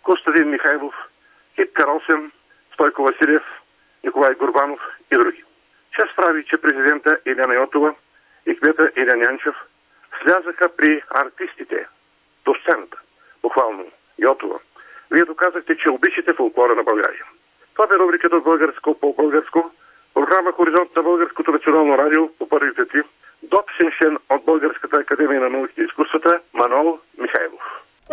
Костадин Михайлов, Кит Карлсен, Стойко Василев, Николай Горбанов и други. Чест прави, че президента Илияна Йотова и кмета Илян Янчев слязаха при артистите до сцената. Буквално, Йотова, вие доказахте, че обичате фолклора на България. Това бе рубриката от българско по българско, програма Хоризонт на Българското национално радио по първите три, доцент член от Българската академия на науките и изкуствата Манол Михайлов.